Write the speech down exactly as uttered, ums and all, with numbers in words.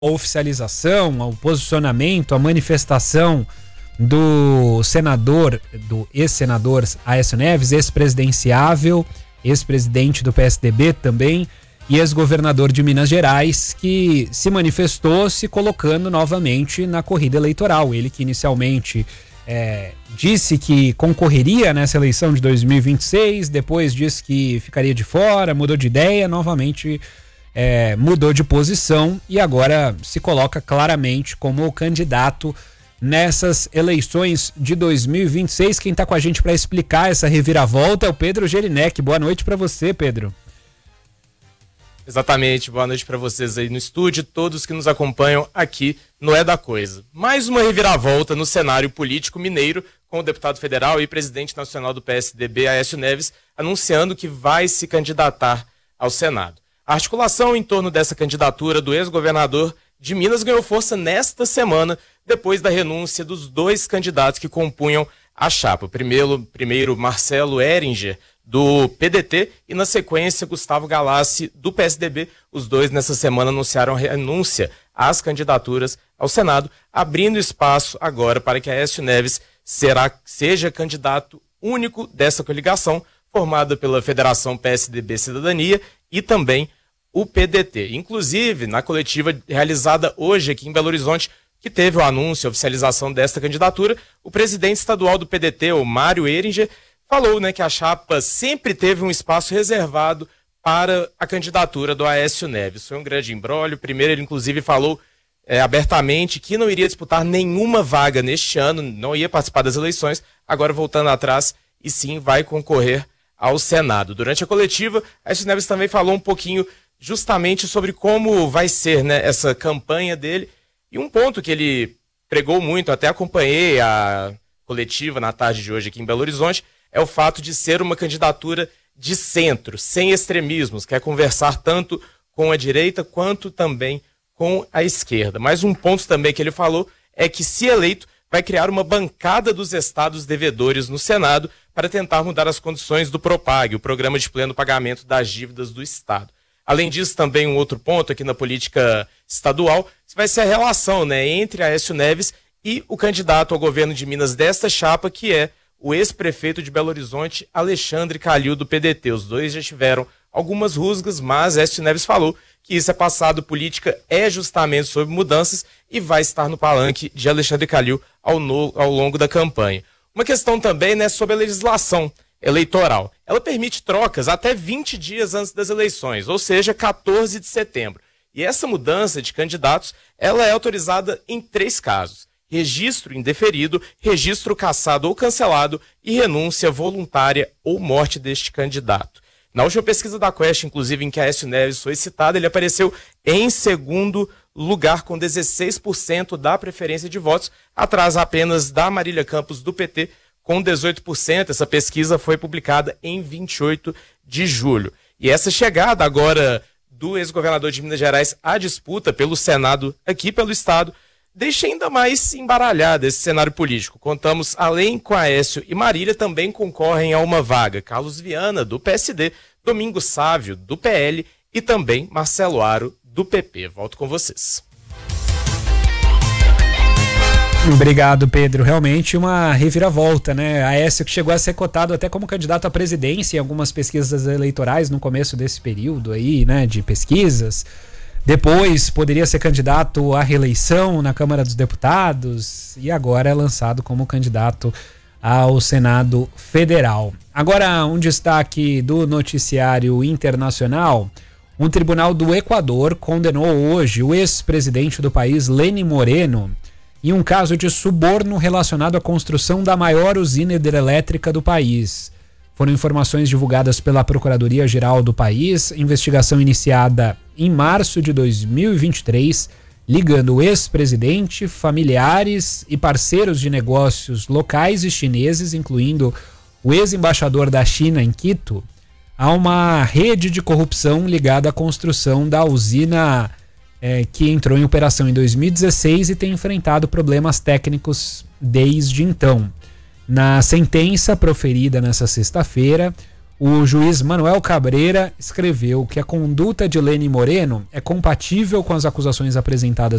oficialização, ao posicionamento, a manifestação do senador, do ex-senador Aécio Neves, ex-presidenciável, ex-presidente do P S D B também, e ex-governador de Minas Gerais, que se manifestou se colocando novamente na corrida eleitoral. Ele que inicialmente é, disse que concorreria nessa eleição de dois mil e vinte e seis, depois disse que ficaria de fora, mudou de ideia, novamente é, mudou de posição e agora se coloca claramente como candidato nessas eleições de dois mil e vinte e seis. Quem está com a gente para explicar essa reviravolta é o Pedro Gelinek. Boa noite para você, Pedro. Exatamente, boa noite para vocês aí no estúdio, todos que nos acompanham aqui no É da Coisa. Mais uma reviravolta no cenário político mineiro, com o deputado federal e presidente nacional do P S D B, Aécio Neves, anunciando que vai se candidatar ao Senado. A articulação em torno dessa candidatura do ex-governador de Minas ganhou força nesta semana, depois da renúncia dos dois candidatos que compunham a chapa. Primeiro, primeiro Marcelo Ehringer, do P D T, e na sequência Gustavo Galassi, do P S D B. Os dois nessa semana anunciaram renúncia às candidaturas ao Senado, abrindo espaço agora para que Aécio Neves será, seja candidato único dessa coligação, formada pela Federação P S D B Cidadania e também o P D T. Inclusive, na coletiva realizada hoje aqui em Belo Horizonte, que teve o anúncio, a oficialização desta candidatura, o presidente estadual do P D T, o Mário Ehringer, falou, né, que a chapa sempre teve um espaço reservado para a candidatura do Aécio Neves. Foi um grande imbróglio. Primeiro, ele inclusive falou é, abertamente que não iria disputar nenhuma vaga neste ano, não ia participar das eleições, agora voltando atrás, e sim vai concorrer ao Senado. Durante a coletiva, Aécio Neves também falou um pouquinho justamente sobre como vai ser, né, essa campanha dele, e um ponto que ele pregou muito, até acompanhei a coletiva na tarde de hoje aqui em Belo Horizonte, é o fato de ser uma candidatura de centro, sem extremismos, quer conversar tanto com a direita quanto também com a esquerda. Mas um ponto também que ele falou é que, se eleito, vai criar uma bancada dos estados devedores no Senado para tentar mudar as condições do PROPAG, o Programa de Pleno Pagamento das Dívidas do Estado. Além disso, também um outro ponto aqui na política estadual vai ser a relação, né, entre Aécio Neves e o candidato ao governo de Minas desta chapa, que é o ex-prefeito de Belo Horizonte, Alexandre Calil, do P D T. Os dois já tiveram algumas rusgas, mas Aécio Neves falou que isso é passado, política é justamente sobre mudanças, e vai estar no palanque de Alexandre Calil ao, no, ao longo da campanha. Uma questão também, né, sobre a legislação eleitoral. Ela permite trocas até vinte dias antes das eleições, ou seja, quatorze de setembro. E essa mudança de candidatos, ela é autorizada em três casos: registro indeferido, registro cassado ou cancelado e renúncia voluntária ou morte deste candidato. Na última pesquisa da Quest, inclusive, em que Aécio Neves foi citado, ele apareceu em segundo lugar com dezesseis por cento da preferência de votos, atrás apenas da Marília Campos, do P T, com dezoito por cento. Essa pesquisa foi publicada em vinte e oito de julho. E essa chegada agora do ex-governador de Minas Gerais à disputa pelo Senado aqui pelo Estado deixa ainda mais embaralhado esse cenário político. Contamos, além com Aécio e Marília, também concorrem a uma vaga Carlos Viana, do P S D, Domingos Sávio, do P L, e também Marcelo Aro, do P P. Volto com vocês. Obrigado, Pedro. Realmente uma reviravolta, né? Aécio, que chegou a ser cotado até como candidato à presidência em algumas pesquisas eleitorais no começo desse período aí, né, de pesquisas. Depois poderia ser candidato à reeleição na Câmara dos Deputados e agora é lançado como candidato ao Senado Federal. Agora, um destaque do noticiário internacional: um tribunal do Equador condenou hoje o ex-presidente do país, Lenín Moreno, em um caso de suborno relacionado à construção da maior usina hidrelétrica do país. Foram informações divulgadas pela Procuradoria-Geral do país, investigação iniciada em março de dois mil e vinte e três, ligando o ex-presidente, familiares e parceiros de negócios locais e chineses, incluindo o ex-embaixador da China em Quito, a uma rede de corrupção ligada à construção da usina é, que entrou em operação em dois mil e dezesseis e tem enfrentado problemas técnicos desde então. Na sentença proferida nesta sexta-feira, o juiz Manuel Cabreira escreveu que a conduta de Lene Moreno é compatível com as acusações apresentadas